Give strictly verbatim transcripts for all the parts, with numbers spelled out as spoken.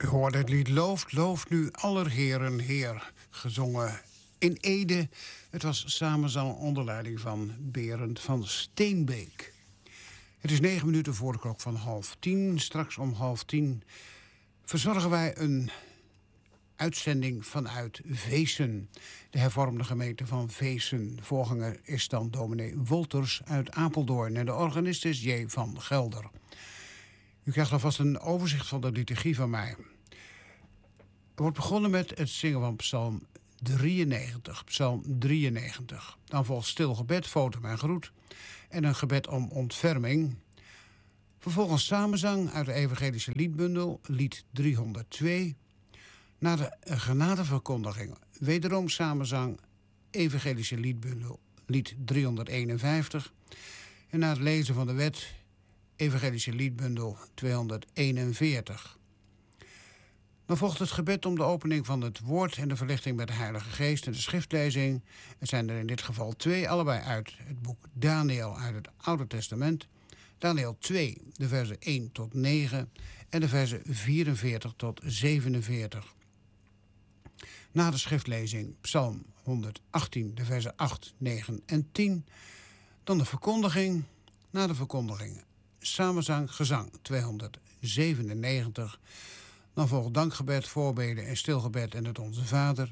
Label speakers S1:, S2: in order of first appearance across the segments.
S1: U hoorde het lied Looft, looft nu aller heren heer, gezongen in Ede. Het was samenzang onder leiding van Berend van Steenbeek. Het is negen minuten voor de klok van half tien. Straks om half tien verzorgen wij een uitzending vanuit Veessen. De hervormde gemeente van Veessen. Voorganger is dan dominee Wolters uit Apeldoorn. En de organist is J. van Gelder. U krijgt alvast een overzicht van de liturgie van mij. Er wordt begonnen met het zingen van psalm drieënnegentig. Psalm drieënnegentig. Dan volgt stil gebed, fotum en groet. En een gebed om ontferming. Vervolgens samenzang uit de evangelische liedbundel, lied driehonderdtwee. Na de genadeverkondiging wederom samenzang, evangelische liedbundel, lied driehonderdeenenvijftig. En na het lezen van de wet, evangelische liedbundel tweehonderdeenenveertig. Dan volgt het gebed om de opening van het woord en de verlichting met de Heilige Geest en de schriftlezing. Er zijn er in dit geval twee, allebei uit het boek Daniël uit het Oude Testament. Daniël twee, de versen één tot negen en de versen vierenveertig tot zevenenveertig. Na de schriftlezing Psalm honderdachttien, de versen acht, negen en tien. Dan de verkondiging. Na de verkondiging samenzang, gezang tweehonderdzevenennegentig. Dan volgt dankgebed, voorbeden en stilgebed en het Onze Vader.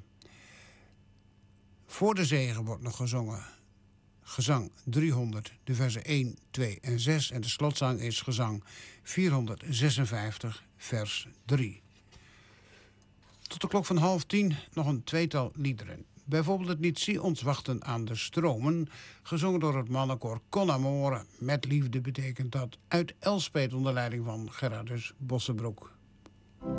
S1: Voor de zegen wordt nog gezongen gezang driehonderd, de versen één, twee en zes. En de slotzang is gezang vierhonderdzesenvijftig, vers drie. Tot de klok van half tien nog een tweetal liederen. Bijvoorbeeld het lied Zie ons wachten aan de stromen, gezongen door het mannenkoor Con Amore. Met liefde betekent dat, uit Elspet onder leiding van Gerardus Bossebroek.